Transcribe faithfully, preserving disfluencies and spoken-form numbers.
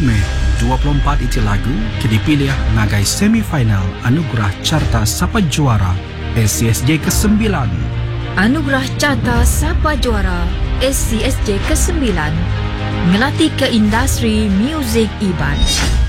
Mei dua puluh empat itu lagu ke dipilih ngagai semifinal Anugerah Carta Sapa Juara S C S J kesembilan. Anugerah Carta Sapa Juara S C S J kesembilan ngelatih ke industri muzik Iban.